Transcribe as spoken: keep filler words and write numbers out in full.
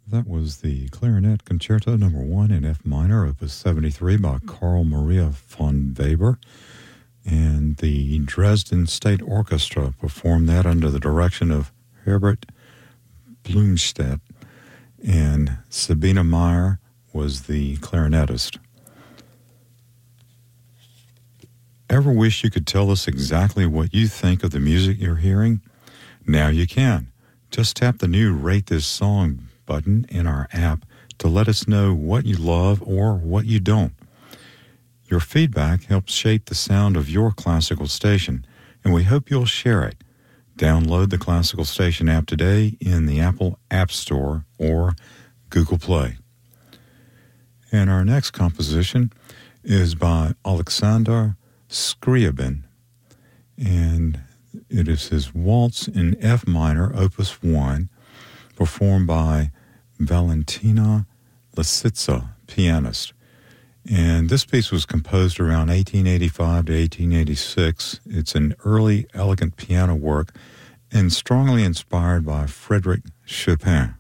That was the Clarinet Concerto Number One in F minor, Opus seventy-three, by Carl Maria von Weber, and the Dresden State Orchestra performed that under the direction of Herbert Blumstedt, and Sabina Meyer was the clarinetist. Ever wish you could tell us exactly what you think of the music you're hearing? Now you can. Just tap the new Rate This Song button in our app to let us know what you love or what you don't. Your feedback helps shape the sound of your classical station, and we hope you'll share it. Download the Classical Station app today in the Apple App Store or Google Play. And our next composition is by Alexander Scriabin, and it is his Waltz in F minor, Opus one, performed by Valentina Lisitsa, pianist. And this piece was composed around eighteen eighty-five to eighteen eighty-six. It's an early, elegant piano work and strongly inspired by Frédéric Chopin.